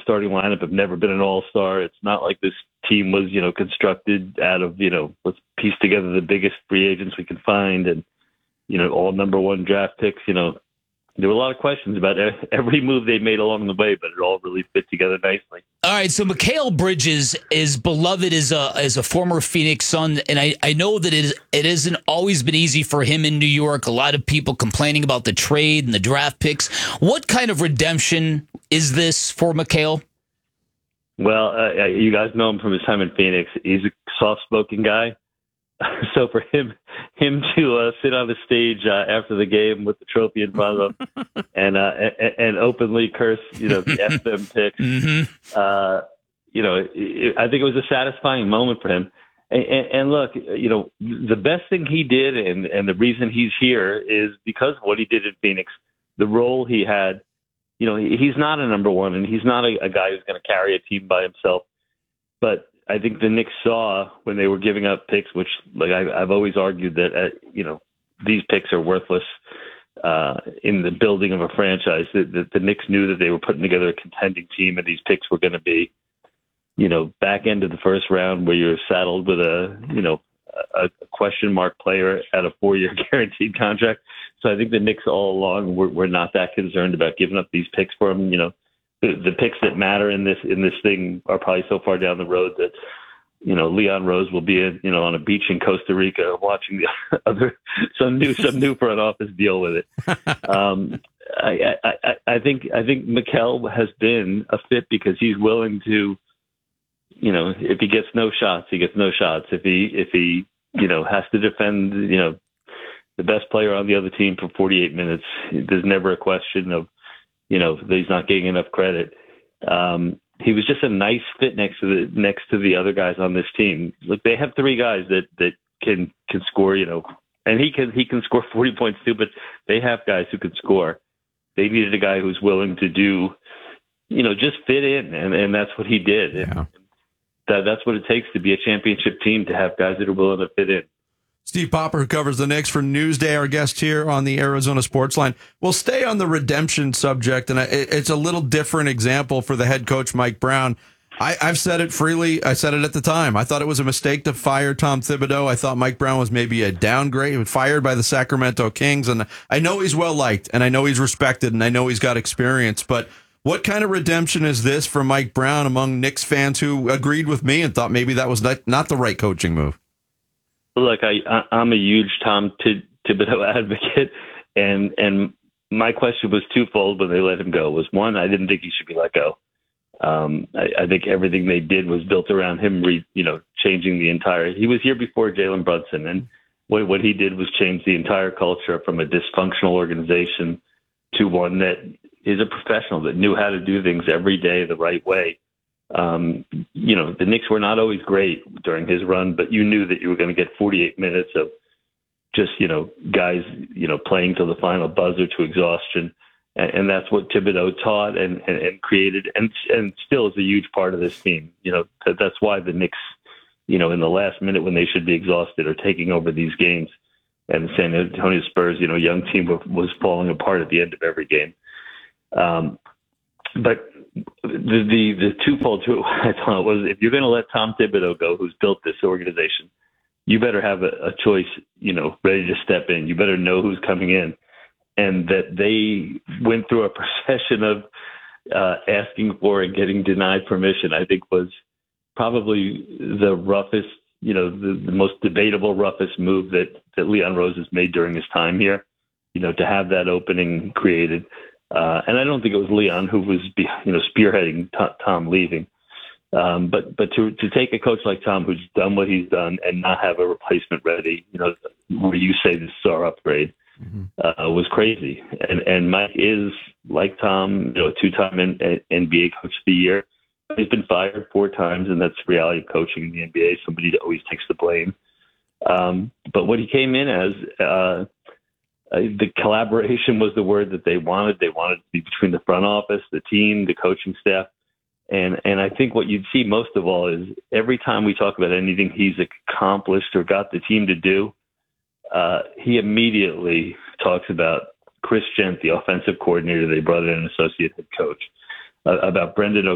starting lineup have never been an all-star. It's not like this team was, constructed out of, let's piece together the biggest free agents we can find and, all number one draft picks. There were a lot of questions about every move they made along the way, but it all really fit together nicely. All right, so Mikal Bridges is beloved as a former Phoenix Sun, and I know that it hasn't always been easy for him in New York. A lot of people complaining about the trade and the draft picks. What kind of redemption is this for Mikal? Well, you guys know him from his time in Phoenix. He's a soft-spoken guy. So for him to sit on the stage after the game with the trophy in front of him and openly curse, the FM picks, I think it was a satisfying moment for him. And look, the best thing he did and the reason he's here is because of what he did in Phoenix, the role he had. He's not a number one, and he's not a guy who's going to carry a team by himself. But I think the Knicks saw when they were giving up picks, which I've always argued that, these picks are worthless in the building of a franchise. That the Knicks knew that they were putting together a contending team, and these picks were going to be, back end of the first round where you're saddled with a question mark player at a 4-year guaranteed contract. So I think the Knicks all along were not that concerned about giving up these picks for him. The picks that matter in this thing are probably so far down the road that, Leon Rose will be on a beach in Costa Rica watching the other some new front office deal with it. I think Mikal has been a fit because he's willing to, if he gets no shots, he gets no shots. If he has to defend, the best player on the other team for 48 minutes, there's never a question of, that he's not getting enough credit. He was just a nice fit next to the other guys on this team. Look, they have 3 guys that can score, and he can score 40 points too, but they have guys who can score. They needed a guy who's willing to do, just fit in, and that's what he did. Yeah. And that's what it takes to be a championship team, to have guys that are willing to fit in. Steve Popper, who covers the Knicks for Newsday, our guest here on the Arizona Sports Line. We'll stay on the redemption subject, and it's a little different example for the head coach, Mike Brown. I've said it freely. I said it at the time. I thought it was a mistake to fire Tom Thibodeau. I thought Mike Brown was maybe a downgrade. He was fired by the Sacramento Kings, and I know he's well-liked, and I know he's respected, and I know he's got experience, but what kind of redemption is this for Mike Brown among Knicks fans who agreed with me and thought maybe that was not the right coaching move? Look, I'm a huge Tom Thibodeau advocate, and my question was twofold when they let him go. Was one, I didn't think he should be let go. I think everything they did was built around him, changing the entire. He was here before Jalen Brunson, and what he did was change the entire culture from a dysfunctional organization to one that is a professional that knew how to do things every day the right way. The Knicks were not always great during his run, but you knew that you were going to get 48 minutes of just, guys, playing to the final buzzer to exhaustion. And that's what Thibodeau taught and created and still is a huge part of this team. That's why the Knicks, in the last minute when they should be exhausted are taking over these games. And the San Antonio Spurs, young team was falling apart at the end of every game. But the twofold to it, I thought, was if you're going to let Tom Thibodeau go, who's built this organization, you better have a choice, ready to step in. You better know who's coming in. And that they went through a procession of asking for and getting denied permission, I think was probably the roughest, the most debatable, roughest move that Leon Rose has made during his time here, to have that opening created. And I don't think it was Leon who was, spearheading Tom leaving. But to take a coach like Tom who's done what he's done and not have a replacement ready, where you say this is our upgrade, was crazy. And Mike is, like Tom, a 2-time NBA Coach of the Year. He's been fired 4 times, and that's the reality of coaching in the NBA. Somebody always takes the blame. But what he came in as, the collaboration was the word that they wanted. They wanted to be between the front office, the team, the coaching staff. And I think what you'd see most of all is every time we talk about anything he's accomplished or got the team to do, he immediately talks about Chris Gent, the offensive coordinator they brought in, an associate head coach, about Brendan